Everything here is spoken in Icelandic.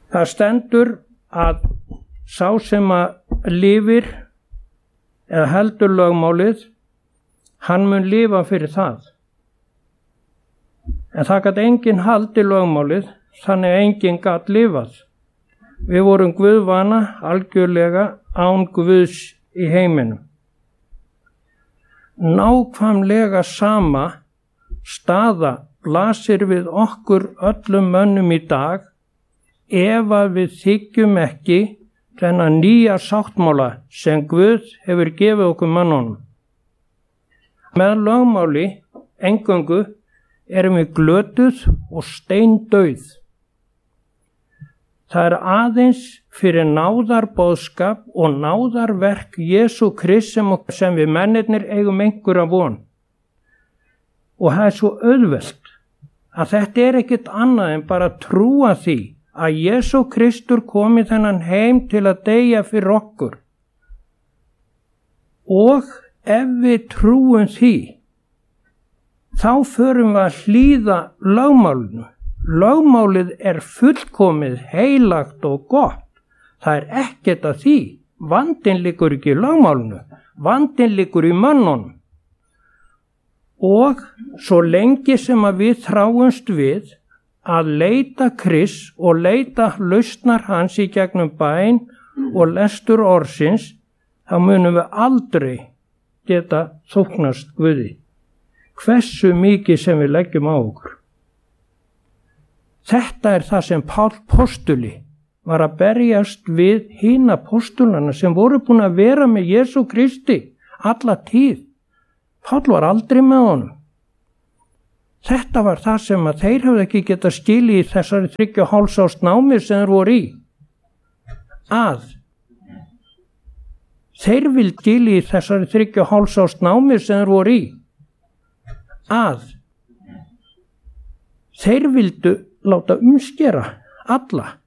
Það stendur að sá sem að lifir eða heldur lögmálið, hann mun lifa fyrir það. En það gat enginn haldið lögmálið, þannig að enginn gat lifað. Við vorum guðvana algjörlega án Guðs í heiminum. Nákvæmlega sama staða blasir við okkur öllum mönnum í dag ef að við þykjum ekki þennan nýja sáttmála sem Guð hefur gefið okkur mönnunum. Með lögmáli eingöngu erum við glötuð og steindauð. Það er aðeins fyrir náðarboðskap og náðarverk Jesú Krist sem við mennirnir eigum einhverja von. Og það er svo auðvelt að þetta er ekkert annað en bara trúa því að Jesú Kristur kom í þennan heim til að deyja fyrir okkur. Og ef við trúum því, þá förum við að hlýða lögmálinu. Lögmálið er fullkomið, heilagt og gott. Það er ekkert að því. Vandinn liggur ekki í lögmálinu. Vandinn liggur í mönnunum. Og svo lengi sem að við þráumst við að leita Krists og leita lausnar hans í gegnum bæn og lestur orðsins, þá munum við aldrei geta þóknast Guði. Hversu mikið sem við leggjum á okkur. Þetta er það sem Páll postuli var að berjast við hina postulana sem voru búin að vera með Jesú Kristi alla tíð. Páll var aldrei með honum. Þetta var það sem að þeir hefðu ekki getað skilið í þessari 3,5 árs námi sem þeir voru í. Að þeir vildu skilið í þessari 3,5 árs námi sem þeir voru í. Að þeir vildu láta umskera alla